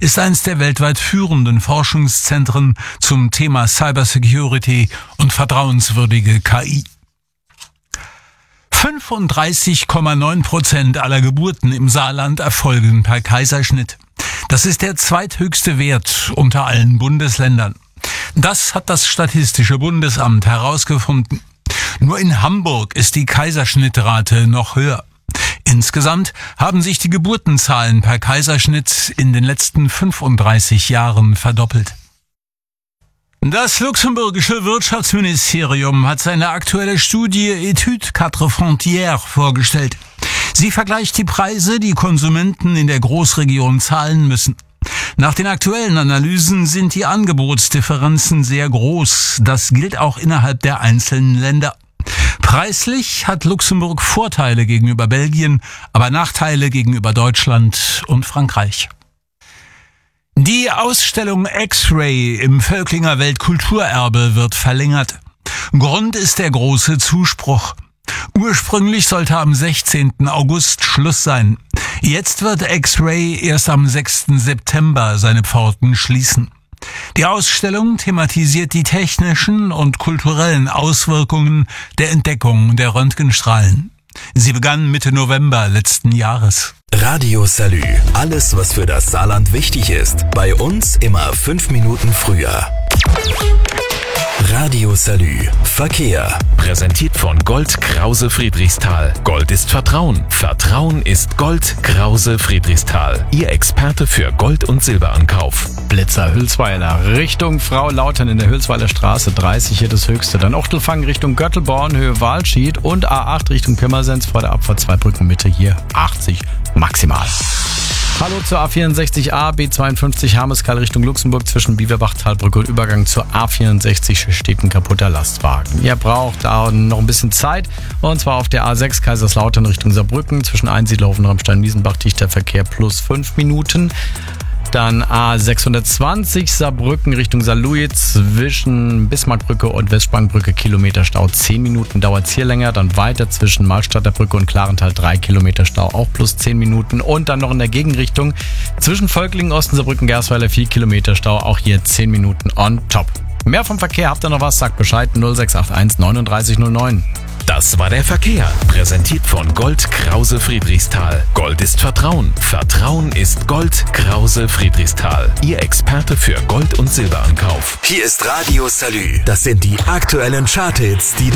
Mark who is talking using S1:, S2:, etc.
S1: ist eines der weltweit führenden Forschungszentren zum Thema Cybersecurity und vertrauenswürdige KI. 35,9% aller Geburten im Saarland erfolgen per Kaiserschnitt. Das ist der zweithöchste Wert unter allen Bundesländern. Das hat das Statistische Bundesamt herausgefunden. Nur in Hamburg ist die Kaiserschnittrate noch höher. Insgesamt haben sich die Geburtenzahlen per Kaiserschnitt in den letzten 35 Jahren verdoppelt. Das luxemburgische Wirtschaftsministerium hat seine aktuelle Studie Étude Quatre Frontières vorgestellt. Sie vergleicht die Preise, die Konsumenten in der Großregion zahlen müssen. Nach den aktuellen Analysen sind die Angebotsdifferenzen sehr groß. Das gilt auch innerhalb der einzelnen Länder. Preislich hat Luxemburg Vorteile gegenüber Belgien, aber Nachteile gegenüber Deutschland und Frankreich. Die Ausstellung X-Ray im Völklinger Weltkulturerbe wird verlängert. Grund ist der große Zuspruch. Ursprünglich sollte am 16. August Schluss sein. Jetzt wird X-Ray erst am 6. September seine Pforten schließen. Die Ausstellung thematisiert die technischen und kulturellen Auswirkungen der Entdeckung der Röntgenstrahlen. Sie begann Mitte November letzten Jahres.
S2: Radio Salü. Alles, was für das Saarland wichtig ist. Bei uns immer 5 Minuten früher. Radio Salü. Verkehr.
S3: Präsentiert von Gold Krause Friedrichsthal. Gold ist Vertrauen. Vertrauen ist Gold Krause Friedrichsthal. Ihr Experte für Gold- und Silberankauf.
S4: Blitzer Hülsweiler Richtung Frau Lautern in der Hülsweiler Straße 30 hier das höchste. Dann Ochtelfang Richtung Göttelborn, Höhe Walschied und A8 Richtung Pirmasens vor der Abfahrt Zweibrückenmitte hier 80 maximal. Hallo zur A64a, B52 Hermeskeil Richtung Luxemburg zwischen Biewerbach, Talbrücke und Übergang zur A64 steht ein kaputter Lastwagen. Ihr braucht da noch ein bisschen Zeit und zwar auf der A6 Kaiserslautern Richtung Saarbrücken zwischen Einsiedlerhofen, Ramstein-Miesenbach dichter Verkehr plus 5 Minuten. Dann A620 Saarbrücken Richtung Saarlouis zwischen Bismarckbrücke und Westsprangbrücke Kilometer Stau 10 Minuten, dauert es hier länger. Dann weiter zwischen Malstadter Brücke und Klarental 3 Kilometer Stau, auch plus 10 Minuten. Und dann noch in der Gegenrichtung zwischen Völklingen, Osten, Saarbrücken, Gersweiler 4 Kilometer Stau, auch hier 10 Minuten on top. Mehr vom Verkehr, habt ihr noch was? Sagt Bescheid 0681 3909.
S3: Das war der Verkehr. Präsentiert von Gold Krause Friedrichsthal. Gold ist Vertrauen. Vertrauen ist Gold Krause Friedrichsthal. Ihr Experte für Gold- und Silberankauf.
S2: Hier ist Radio Salü. Das sind die aktuellen Charthits, die